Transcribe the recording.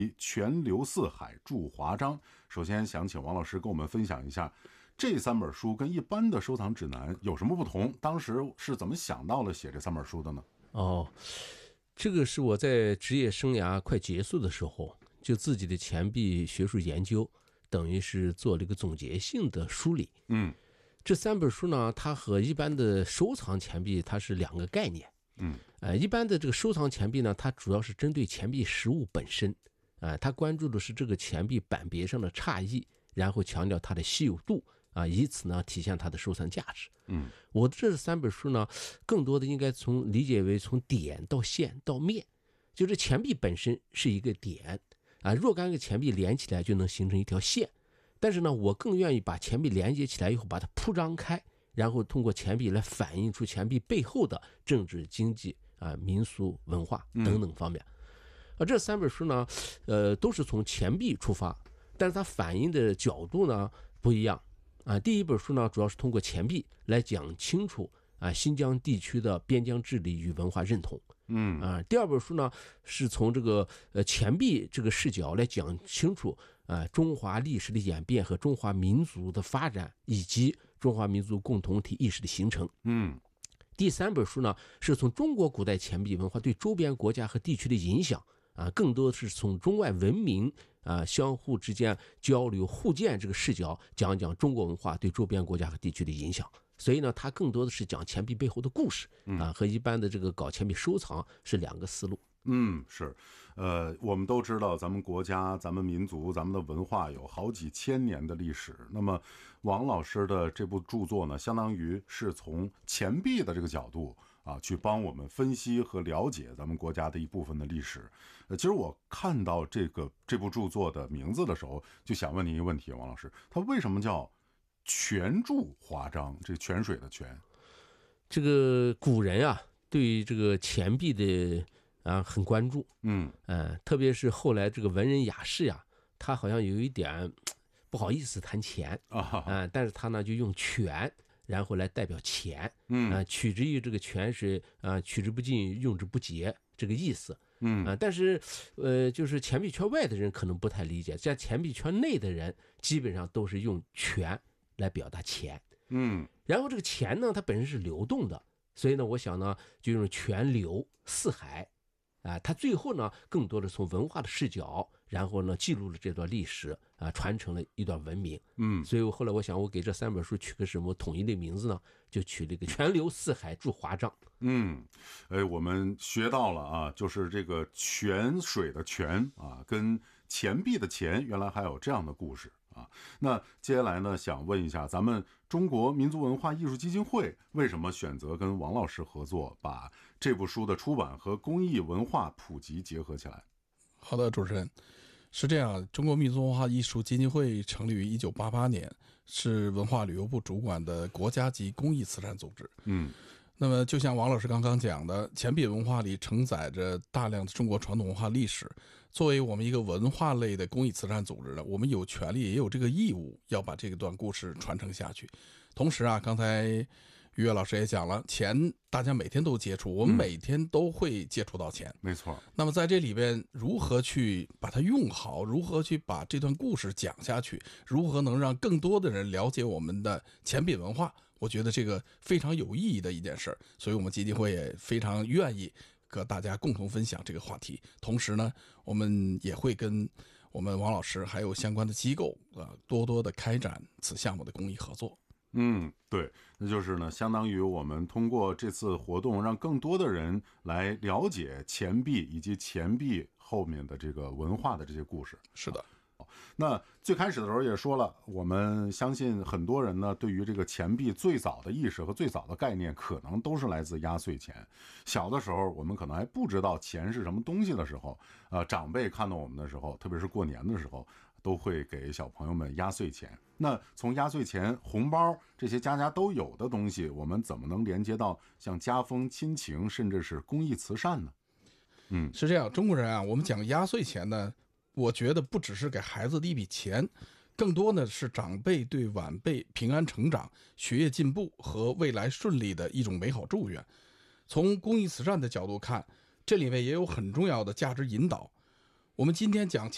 泉流四海著华章。首先想请王老师跟我们分享一下这3本书跟一般的收藏指南有什么不同，当时是怎么想到了写这3本书的呢？ 这个是我在职业生涯快结束的时候，就自己的钱币学术研究等于是做了一个总结性的梳理。这3本书呢，它和一般的收藏钱币它是2个概念。一般的这个收藏钱币呢，它主要是针对钱币实物本身，它关注的是这个钱币版别上的差异，然后强调它的稀有度，以此呢体现它的收藏价值。我的这3本书呢，更多的应该理解为从点到线到面，就这钱币本身是一个点，若干个钱币连起来就能形成一条线。但是呢，我更愿意把钱币连接起来以后把它铺张开，然后通过钱币来反映出钱币背后的政治、经济、民俗、文化等等方面。这3本书呢，都是从钱币出发，但是它反映的角度呢不一样。第一本书呢，主要是通过钱币来讲清楚新疆地区的边疆治理与文化认同。第2本书呢，是从这个钱币这个视角来讲清楚中华历史的演变和中华民族的发展，以及中华民族共同体意识的形成。第3本书呢，是从中国古代钱币文化对周边国家和地区的影响，更多的是从中外文明相互之间交流互鉴这个视角，讲讲中国文化对周边国家和地区的影响。所以呢，它更多的是讲钱币背后的故事，和一般的这个搞钱币收藏是2个思路。 是，我们都知道咱们国家、咱们民族、咱们的文化有好几千年的历史。那么王老师的这部著作呢，相当于是从钱币的这个角度去帮我们分析和了解咱们国家的一部分的历史。其实我看到这部著作的名字的时候，就想问您一个问题，王老师，它为什么叫泉著华章？这泉水的泉。 这个古人对于这个钱币的很关注，特别是后来这个文人雅士他好像有一点不好意思谈钱但是他呢就用泉，然后来代表钱，取之于这个泉水取之不尽，用之不竭这个意思。但是就是钱币圈外的人可能不太理解，在钱币圈内的人基本上都是用泉来表达钱。然后这个钱呢，它本身是流动的，所以呢，我想呢，就用泉流四海，它最后呢，更多的从文化的视角，然后呢，记录了这段历史，传承了一段文明。所以后来我想，我给这3本书取个什么统一的名字呢？就取了一个泉流四海著华章。 我们学到了就是这个泉水的泉跟钱币的钱，原来还有这样的故事。那接下来呢，想问一下，咱们中国民族文化艺术基金会为什么选择跟王老师合作，把这部书的出版和公益文化普及结合起来？ 好的，主持人，是这样，中国民族文化艺术基金会成立于1988年，是文化旅游部主管的国家级公益慈善组织。那么就像王老师刚刚讲的，钱币文化里承载着大量的中国传统文化历史，作为我们一个文化类的公益慈善组织呢，我们有权利也有这个义务要把这段故事传承下去。同时刚才于越老师也讲了，钱大家每天都接触，我们每天都会接触到钱， 没错。 那么在这里边如何去把它用好，如何去把这段故事讲下去，如何能让更多的人了解我们的钱币文化，我觉得这个非常有意义的一件事，所以我们基金会也非常愿意和大家共同分享这个话题。同时呢，我们也会跟我们王老师还有相关的机构多多的开展此项目的公益合作。 对，那就是呢，相当于我们通过这次活动，让更多的人来了解钱币以及钱币后面的这个文化的这些故事。 是的。 那最开始的时候也说了，我们相信很多人呢，对于这个钱币最早的意识和最早的概念，可能都是来自压岁钱。小的时候，我们可能还不知道钱是什么东西的时候，长辈看到我们的时候，特别是过年的时候，都会给小朋友们压岁钱。那从压岁钱、红包这些家家都有的东西，我们怎么能连接到像家风、亲情，甚至是公益慈善呢？ 是这样，中国人我们讲压岁钱呢，我觉得不只是给孩子的一笔钱，更多的是长辈对晚辈平安成长、学业进步和未来顺利的一种美好祝愿。从公益慈善的角度看，这里面也有很重要的价值引导。我们今天讲